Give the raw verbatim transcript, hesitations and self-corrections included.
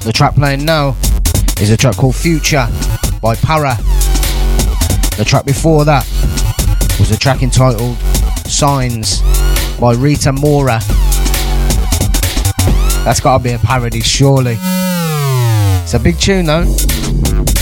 The track playing now is a track called Future by Para. The track before that was a track entitled Signs by Rita Mora. That's gotta be a parody, surely. It's a big tune though.